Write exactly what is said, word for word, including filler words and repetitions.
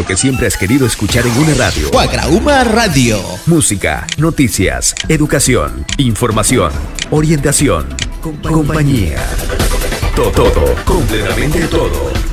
lo que siempre has querido escuchar en una radio. Guagrauma Radio. Música, noticias, educación, información, orientación, compañía. Todo, todo, completamente todo.